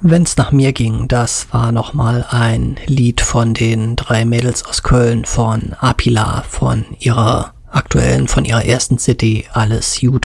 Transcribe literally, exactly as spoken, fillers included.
Wenn's nach mir ging, das war nochmal ein Lied von den drei Mädels aus Köln, von Apila, von ihrer aktuellen, von ihrer ersten C D Alles gut.